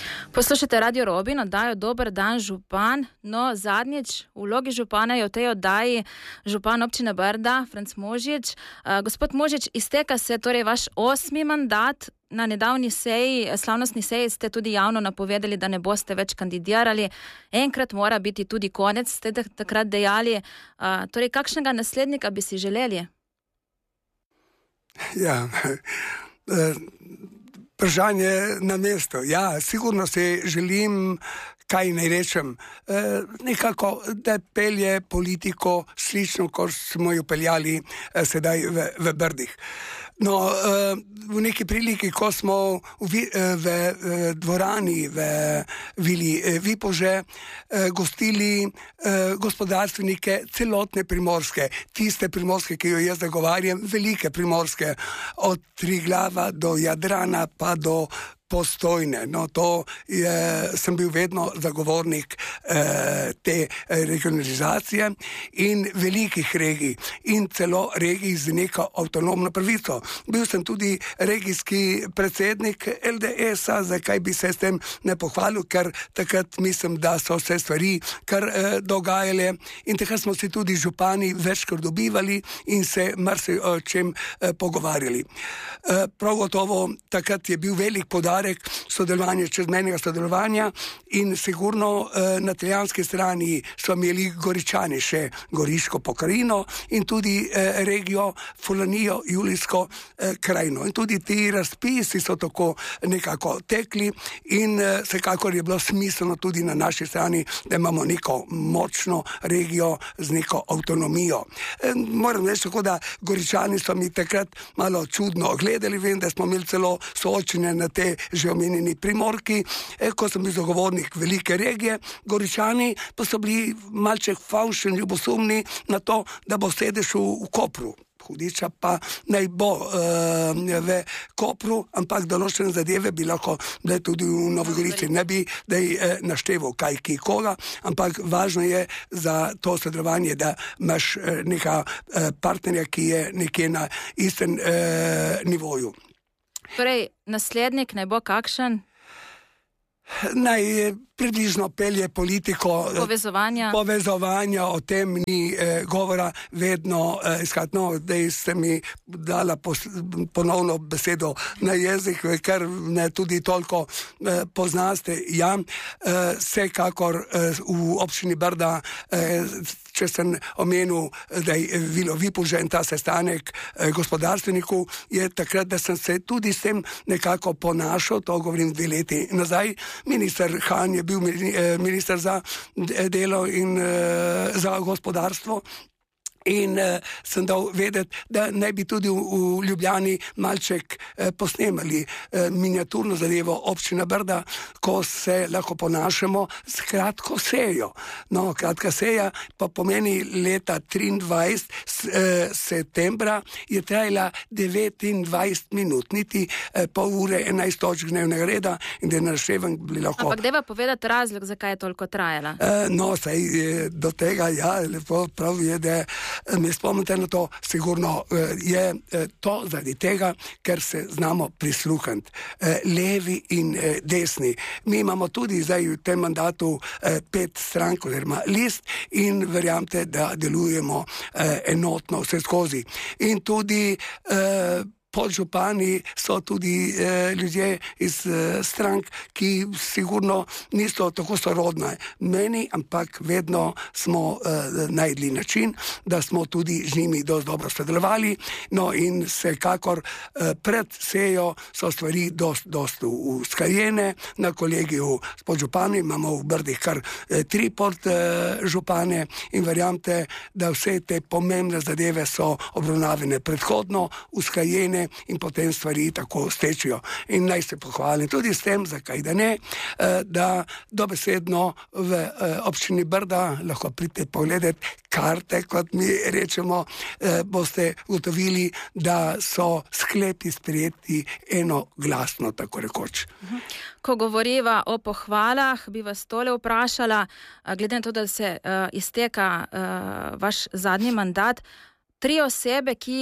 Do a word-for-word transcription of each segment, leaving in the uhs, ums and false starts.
Poslušajte Radio Robin, oddajo Dober dan župan. No, zadnjič v vlogi župana je v tej oddaji župan občine Brda, Franc Možič. Uh, gospod Možič, izteka se torej vaš osmi mandat. Na nedavni seji, slavnostni seji ste tudi javno napovedali, da ne boste več kandidirali. Enkrat mora biti tudi konec, ste takrat dejali. Uh, torej, kakšnega naslednika bi si želeli? Ja, vprašanje na mesto. Ja, sigurno si želim, kaj naj rečem, nekako, da pelje politiko slično, kot smo jo peljali sedaj v, v Brdih. No, v neki priliki, ko smo v, v, v dvorani v Vili Vipože gostili gospodarstvenike celotne Primorske, tiste Primorske, ki jo jaz zagovarjam, velike Primorske, od Triglava do Jadrana pa do Postojne. No, to je, sem bil vedno zagovornik eh, te regionalizacije in velikih regij in celo regij z neko avtonomno pravico. Bil sem tudi regijski predsednik L D S-a, zakaj bi se s tem ne pohvalil, ker takrat mislim, da so se stvari kar eh, dogajale in takrat smo si tudi župani večkrat dobivali in se marsikaj o čem eh, pogovarjali. Eh, prav gotovo takrat je bil velik podarek sodelovanje, čezmejnega sodelovanja in sigurno eh, na italijanski strani so imeli Goričani še Goriško pokrajino in tudi eh, regijo Fulanijo, Julijsko eh, krajino. In tudi ti razpisi so tako nekako tekli in eh, vsekakor je bilo smiselno tudi na naši strani, da imamo neko močno regijo z neko avtonomijo. Eh, moram reči tako, da Goričani so mi takrat malo čudno gledali, vem, da smo imeli celo soočenje na te že omenjeni Primorki, eh, ko sem bil zagovornik velike regije, Goričani pa so bili malček favšni, ljubosumni na to, da bo sedež v, v Kopru. Hudiča pa naj bo uh, v Kopru, ampak določene zadeve bi lahko bile tudi v Novi Gorici. Ne bi, da je uh, našteval kaj ki koga, ampak važno je za to sodelovanje, da imaš uh, neka uh, partnerja, ki je nekje na istem uh, nivoju. Torej, naslednik naj bo kakšen? Naj približno pelje politiko povezovanja, povezovanja o tem ni eh, govora vedno eh, iskatno, da ste mi dala pos, ponovno besedo na jezik, ker ne tudi toliko eh, poznaste. Ja, eh, vsekakor eh, v občini Brda, eh, če sem omenil, da je Vilo Vipože in ta sestanek eh, gospodarstveniku, je takrat, da sem se tudi s tem nekako ponašal, to govorim dve leti nazaj. Minister Han je bil minister za delo in za gospodarstvo. In uh, sem dal vedeti, da naj bi tudi v, v Ljubljani malček uh, posnemali uh, miniaturno zadevo občina Brda, ko se lahko ponašamo s kratko sejo. No, kratka seja pa pomeni leta triindvajset uh, septembra je trajala devetindvajset minut, niti uh, pol ure, enajst točk dnevnega reda in da je našteven bili lahko. Ampak deva povedati razlog, zakaj je toliko trajala? Uh, no, saj uh, do tega, ja, lepo prav je, da me spomnite na to, sigurno je to zaradi tega, ker se znamo prisluhniti levi in desni. Mi imamo tudi zdaj v tem mandatu pet strank oziroma list in verjamete, da delujemo enotno vse skozi. In tudi podžupani so tudi eh, ljudje iz eh, strank, ki sigurno niso tako sorodne meni, ampak vedno smo eh, najdli način, da smo tudi z njimi dosti dobro sodelovali. No in vsekakor eh, pred sejo so stvari dosti, dosti usklajene. Na kolegiju s podžupani imamo v Brdih kar eh, tri podžupane eh, in verjamete, da vse te pomembne zadeve so obravnavane predhodno, usklajene in potem stvari tako stečijo. In naj se pohvalim tudi s tem, zakaj da ne, da dobesedno v občini Brda lahko pridete pogledati karte, kot mi rečemo, boste ugotovili, da so sklepi sprejeti enoglasno, tako rekoč. Ko govoriva o pohvalah, bi vas tole vprašala, glede na to, da se izteka vaš zadnji mandat, tri osebe, ki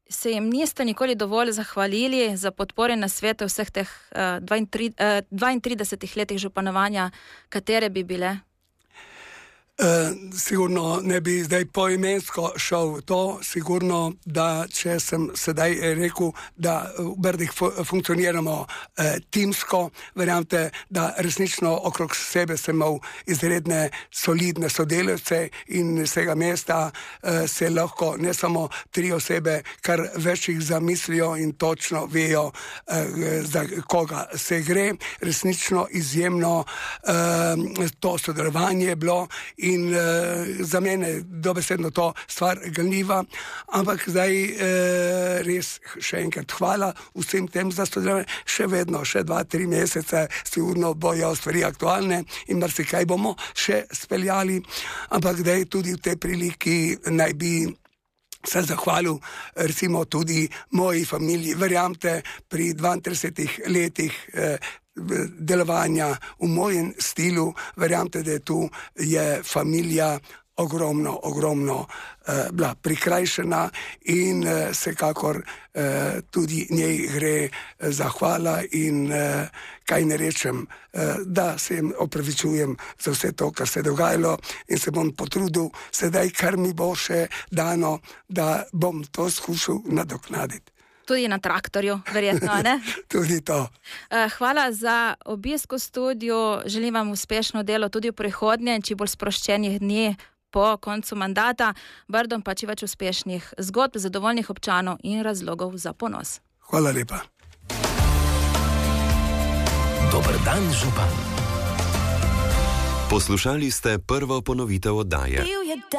se jim niste nikoli dovolj zahvalili za podpore na svete vseh teh uh, dvaintridesetih letih županovanja, katere bi bile? Uh, sigurno ne bi zdaj poimensko šel v to, sigurno, da če sem sedaj rekel, da v Brdih fu funkcioniramo uh, timsko, verjamete, da resnično okrog sebe sem imel izredne, solidne sodelavce in iz tega mesta uh, se lahko ne samo tri osebe, kar več jih zamislijo in točno vejo, uh, za koga se gre. Resnično izjemno uh, to sodelovanje je bilo. In uh, za mene dobesedno to stvar ganljiva, ampak zdaj uh, res še enkrat hvala vsem tem za sodelovanje, še vedno, še dva, tri mesece, sigurno bojo stvari aktualne in marsikaj bomo še speljali, ampak zdaj tudi v tej priliki naj bi se zahvalil recimo tudi moji familiji. Verjamte, pri dvaintridesetih letih eh, delovanja v mojem stilu, verjamte, da je tu je familija ogromno, ogromno eh, bila prikrajšana in eh, vsekakor eh, tudi njej gre eh, zahvala in eh, kaj ne rečem, eh, da se jim opravičujem za vse to, kar se je dogajalo in se bom potrudil sedaj, kar mi bo še dano, da bom to skušal nadoknaditi. Tudi na traktorju, verjetno, ne? Tudi to. Hvala za obisk v studiu, želim vam uspešno delo tudi v prihodnje, čim bolj sproščenih dni po koncu mandata, Brdom pa čim več uspešnih zgodb, zadovoljnih občanov in razlogov za ponos. Hvala lepa. Dober dan, župan. Poslušali ste prvo ponovitev oddaje.